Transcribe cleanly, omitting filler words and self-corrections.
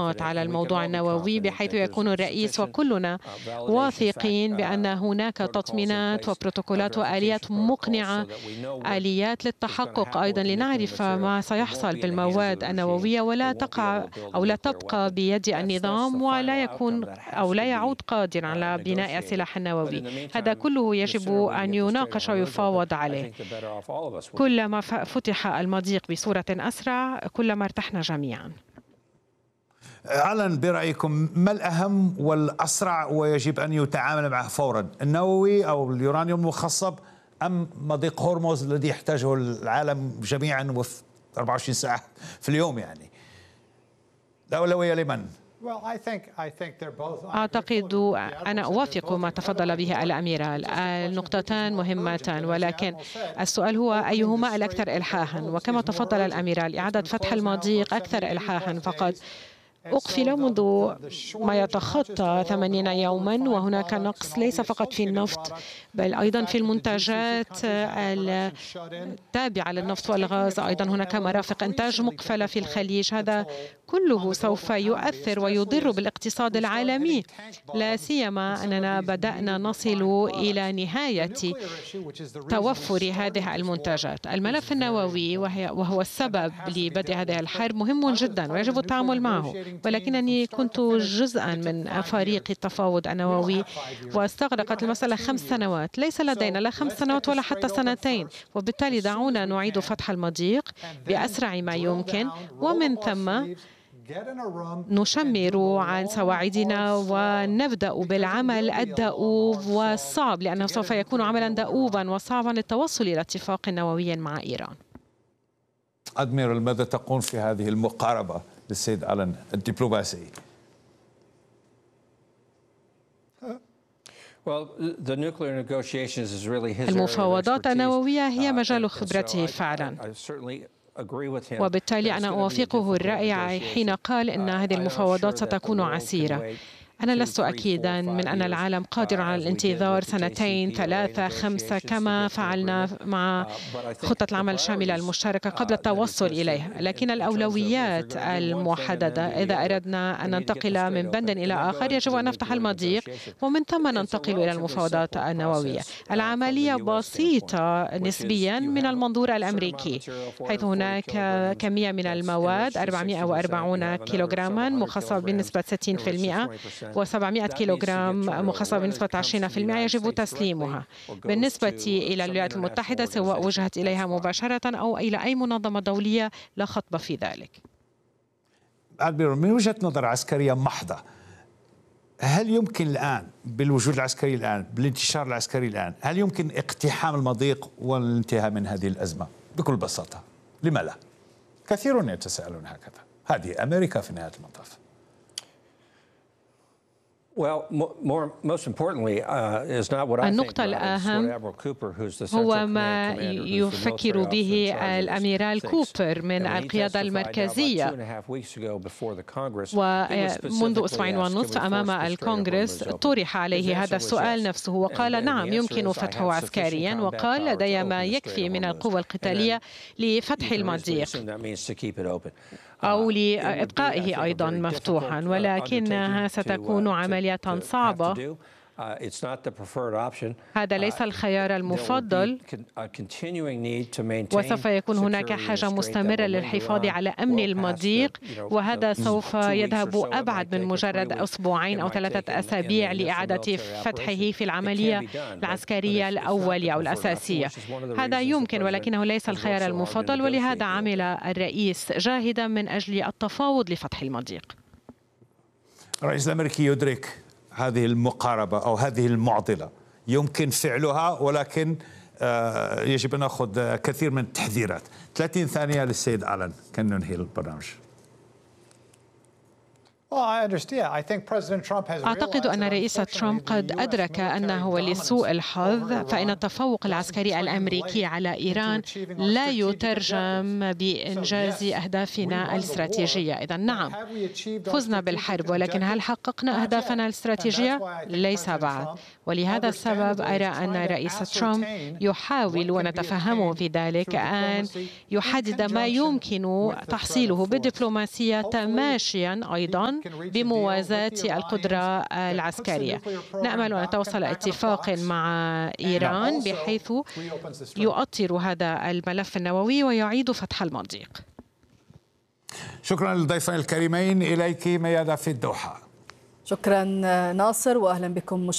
الضمانات على الموضوع النووي، بحيث يكون الرئيس وكلنا واثقين بأن هناك تطمينات وبروتوكولات وآليات مقنعة، آليات للتحقق أيضا لنعرف ما سيحصل بالمواد النووية، ولا تقع أو لا تبقى بيد النظام، ولا يكون أو لا يعود قادرا على بناء السلاح النووي. هذا كله يجب أن يناقش ويفاوض عليه. كلما فتح المضيق بصورة أسرع كلما ارتحنا جميعا. علن برأيكم ما الأهم والأسرع ويجب أن يتعامل معه فورا، النووي أو اليورانيوم المخصب أم مضيق هرمز الذي يحتاجه العالم جميعا وفي 24 ساعة في اليوم؟ يعني الأولوية لمن؟ أعتقد أنا أوافق ما تفضل به الأميرال، النقطتان مهمتان، ولكن السؤال هو أيهما الأكثر إلحاحا. وكما تفضل الأميرال، إعادة فتح المضيق أكثر إلحاحا، فقد أقفل منذ ما يتخطى 80 يوما، وهناك نقص ليس فقط في النفط بل أيضا في المنتجات التابعة للنفط والغاز. أيضا هناك مرافق إنتاج مقفلة في الخليج. هذا كله سوف يؤثر ويضر بالاقتصاد العالمي، لا سيما أننا بدأنا نصل إلى نهاية توفر هذه المنتجات. الملف النووي وهو السبب لبدء هذه الحرب مهم جدا ويجب التعامل معه، ولكنني كنت جزءا من فريق التفاوض النووي واستغرقت المسألة 5 سنوات. ليس لدينا لا 5 سنوات ولا حتى 2 سنين، وبالتالي دعونا نعيد فتح المضيق بأسرع ما يمكن، ومن ثم نشمر عن سواعدنا ونبدأ بالعمل الدؤوب والصعب، لأنه سوف يكون عملا دؤوبا وصعبا للتوصل إلى اتفاق نووي مع إيران. أدميرال، ماذا تقول في هذه المقاربة للسيد علن الدبلوماسي؟ المفاوضات النووية هي مجال خبرته فعلا، وبالتالي أنا أوافقه الرأي حين قال إن هذه المفاوضات ستكون عسيرة. أنا لست أكيدا من أن العالم قادر على الانتظار 2 3 5 كما فعلنا مع خطة العمل الشاملة المشتركة قبل التوصل إليها، لكن الأولويات المحددة إذا أردنا أن ننتقل من بند إلى آخر يجب أن نفتح المضيق ومن ثم ننتقل إلى المفاوضات النووية. العملية بسيطة نسبيا من المنظور الأمريكي، حيث هناك كمية من المواد 440 كيلوغراما مخصصة بنسبة 60% و700 كيلوغرام مخصصة بنسبة 20% يجب تسليمها. بالنسبة إلى الولايات المتحدة سواء وجهت إليها مباشرة أو إلى أي منظمة دولية لا خطب في ذلك. من وجهة نظر عسكرية محضة، هل يمكن الآن بالوجود العسكري الآن بالانتشار العسكري الآن هل يمكن اقتحام المضيق والانتهاء من هذه الأزمة بكل بساطة؟ لما لا؟ كثيرون يتساءلون هكذا. هذه أمريكا في نهاية المطاف. النقطة الأهم هو ما يفكر به الأميرال كوبر من القيادة المركزية، ومنذ 2.5 أسبوع أمام الكونغرس طرح عليه هذا السؤال نفسه، وقال نعم يمكن فتحه عسكريا، وقال لدي ما يكفي من القوى القتالية لفتح المضيق أو لإبقائه أيضا مفتوحا، ولكنها ستكون عملية صعبة. هذا ليس الخيار المفضل، وسوف يكون هناك حاجة مستمرة للحفاظ على أمن المضيق، وهذا سوف يذهب أبعد من مجرد 2 أو 3 أسابيع لإعادة فتحه في العملية العسكرية الأولية أو الأساسية. هذا يمكن ولكنه ليس الخيار المفضل، ولهذا عمل الرئيس جاهدا من أجل التفاوض لفتح المضيق. الرئيس الأمريكي يدرك هذه المقاربة أو هذه المعضلة يمكن فعلها، ولكن يجب أن نأخذ كثير من التحذيرات. 30 ثانية للسيد علن كي ننهي البرنامج. أعتقد أن رئيس ترامب قد أدرك أنه ولسوء الحظ فإن التفوق العسكري الأمريكي على إيران لا يترجم بإنجاز أهدافنا الاستراتيجية. إذن نعم، فزنا بالحرب، ولكن هل حققنا أهدافنا الاستراتيجية؟ ليس بعد. ولهذا السبب أرى أن رئيس ترامب يحاول، ونتفهمه في ذلك، أن يحدد ما يمكن تحصيله بالدبلوماسية تماشيا أيضا بموازاة القدرة العسكرية. نأمل أن نتوصل اتفاق مع إيران بحيث يؤطر هذا الملف النووي ويعيد فتح المضيق. شكرا للضيفين الكريمين. إليك ميادة في الدوحة. شكرا ناصر، وأهلا بكم